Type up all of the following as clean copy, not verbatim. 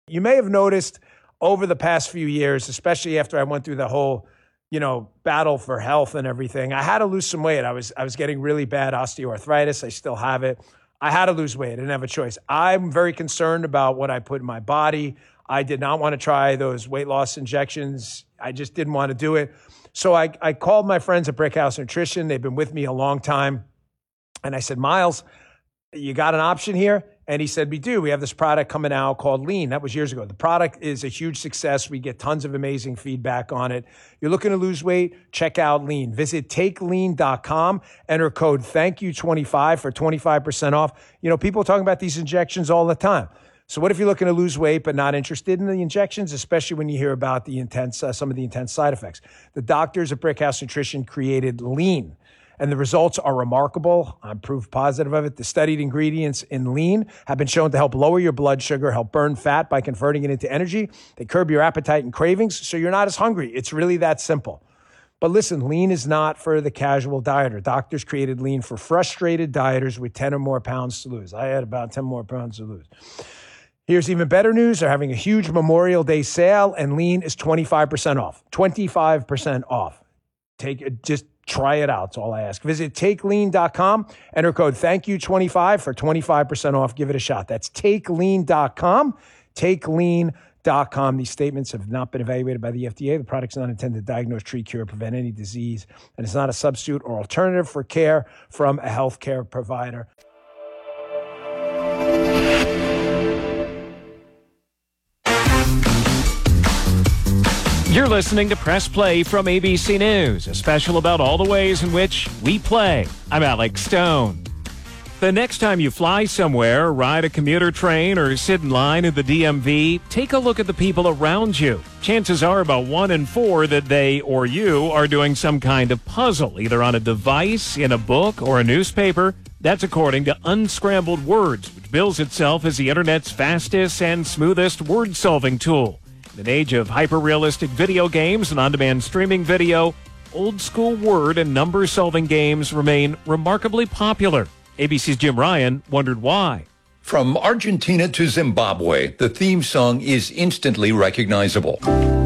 You may have noticed over the past few years, especially after I went through the whole, battle for health and everything, I had to lose some weight. I was getting really bad osteoarthritis. I still have it. I had to lose weight. I didn't have a choice. I'm very concerned about what I put in my body. I did not want to try those weight loss injections. I just didn't want to do it. So I called my friends at Brickhouse Nutrition. They've been with me a long time. And I said, Miles, you got an option here? And he said, we do. We have this product coming out called Lean. That was years ago. The product is a huge success. We get tons of amazing feedback on it. You're looking to lose weight? Check out Lean. Visit takelean.com. Enter code THANKYOU25 for 25% off. People are talking about these injections all the time. So what if you're looking to lose weight but not interested in the injections, especially when you hear about the some of the intense side effects? The doctors at Brickhouse Nutrition created Lean, and the results are remarkable. I'm proof positive of it. The studied ingredients in Lean have been shown to help lower your blood sugar, help burn fat by converting it into energy. They curb your appetite and cravings, so you're not as hungry. It's really that simple. But listen, Lean is not for the casual dieter. Doctors created Lean for frustrated dieters with 10 or more pounds to lose. I had about 10 more pounds to lose. Here's even better news. They're having a huge Memorial Day sale, and Lean is 25% off. 25% off. Just try it out. That's all I ask. Visit takelean.com. Enter code THANKYOU25 for 25% off. Give it a shot. That's takelean.com. Takelean.com. These statements have not been evaluated by the FDA. The product's not intended to diagnose, treat, cure, prevent any disease, and it's not a substitute or alternative for care from a healthcare provider. You're listening to Press Play from ABC News, a special about all the ways in which we play. I'm Alex Stone. The next time you fly somewhere, ride a commuter train, or sit in line at the DMV, take a look at the people around you. Chances are about 1 in 4 that they or you are doing some kind of puzzle, either on a device, in a book, or a newspaper. That's according to Unscrambled Words, which bills itself as the internet's fastest and smoothest word-solving tool. In an age of hyper-realistic video games and on-demand streaming video, old-school word and number-solving games remain remarkably popular. ABC's Jim Ryan wondered why. From Argentina to Zimbabwe, the theme song is instantly recognizable.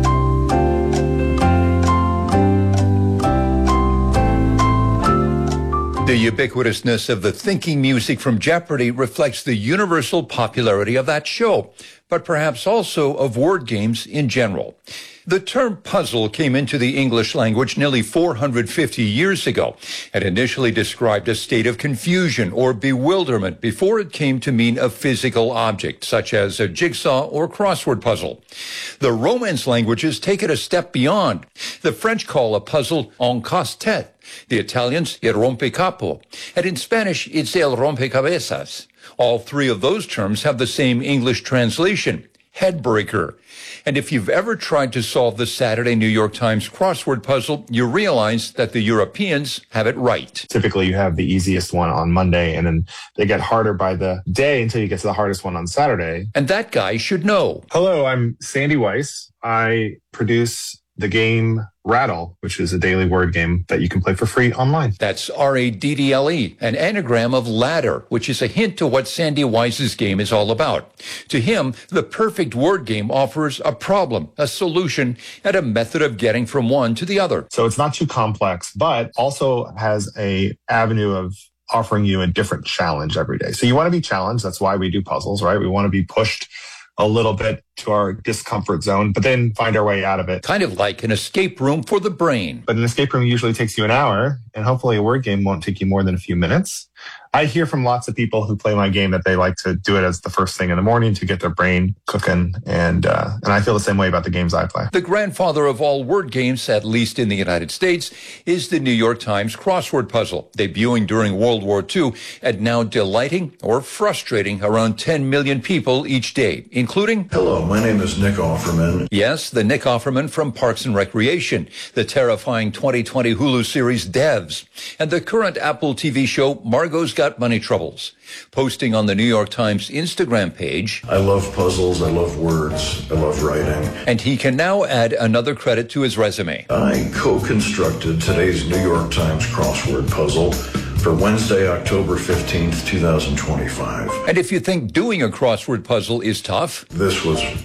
The ubiquitousness of the thinking music from Jeopardy reflects the universal popularity of that show, but perhaps also of word games in general. The term puzzle came into the English language nearly 450 years ago and initially described a state of confusion or bewilderment before it came to mean a physical object, such as a jigsaw or crossword puzzle. The Romance languages take it a step beyond. The French call a puzzle un casse-tête, the Italians il rompecapo, and in Spanish it's el rompecabezas. All three of those terms have the same English translation, headbreaker. And if you've ever tried to solve the Saturday New York Times crossword puzzle, you realize that the Europeans have it right. Typically, you have the easiest one on Monday, and then they get harder by the day until you get to the hardest one on Saturday. And that guy should know. Hello, I'm Sandy Weiss. I produce the game Rattle, which is a daily word game that you can play for free online. That's R-A-D-D-L-E, an anagram of ladder, which is a hint to what Sandy Weiss's game is all about. To him, the perfect word game offers a problem, a solution, and a method of getting from one to the other. So it's not too complex, but also has a avenue of offering you a different challenge every day. So you want to be challenged. That's why we do puzzles, right? We want to be pushed a little bit to our discomfort zone, but then find our way out of it. Kind of like an escape room for the brain. But an escape room usually takes you an hour, and hopefully a word game won't take you more than a few minutes. I hear from lots of people who play my game that they like to do it as the first thing in the morning to get their brain cooking, and I feel the same way about the games I play. The grandfather of all word games, at least in the United States, is the New York Times crossword puzzle, debuting during World War II and now delighting or frustrating around 10 million people each day, including... Hello, my name is Nick Offerman. Yes, the Nick Offerman from Parks and Recreation, the terrifying 2020 Hulu series Devs, and the current Apple TV show Margot's Got Money Troubles. Posting on the New York Times Instagram page, I love puzzles, I love words, I love writing. And he can now add another credit to his resume. I co-constructed today's New York Times crossword puzzle for Wednesday, October 15th, 2025. And if you think doing a crossword puzzle is tough, this was